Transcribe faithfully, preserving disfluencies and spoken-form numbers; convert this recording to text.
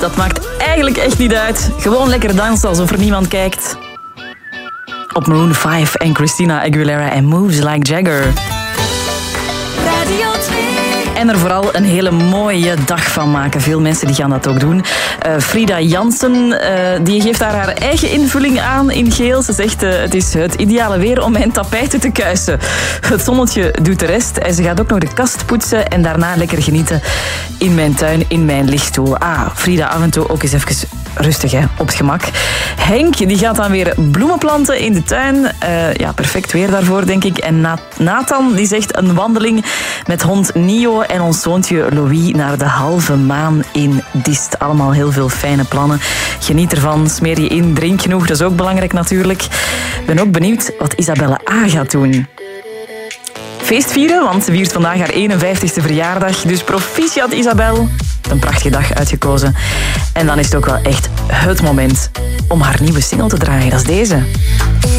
Dat maakt eigenlijk echt niet uit. Gewoon lekker dansen alsof er niemand kijkt. Op Maroon vijf en Christina Aguilera en Moves Like Jagger. Radio twee. En er vooral een hele mooie dag van maken. Veel mensen die gaan dat ook doen. Uh, Frida Jansen uh, die geeft daar haar eigen invulling aan in geel. Ze zegt uh, het is het ideale weer om mijn tapijten te kuisen. Het zonnetje doet de rest. En ze gaat ook nog de kast poetsen en daarna lekker genieten in mijn tuin, in mijn lichtstoel. Ah, Frida, af en toe ook eens even rustig, hè, op het gemak. Henk die gaat dan weer bloemen planten in de tuin. Uh, ja, perfect weer daarvoor, denk ik. En Nathan die zegt een wandeling met hond Nio en ons zoontje Louis naar de halve maan in Dist. Allemaal heel veel fijne plannen. Geniet ervan, smeer je in, drink genoeg. Dat is ook belangrijk natuurlijk. Ik ben ook benieuwd wat Isabelle A. gaat doen. Feest vieren, want ze viert vandaag haar eenenvijftigste verjaardag. Dus proficiat Isabel. Een prachtige dag uitgekozen. En dan is het ook wel echt het moment om haar nieuwe single te draaien. Dat is deze.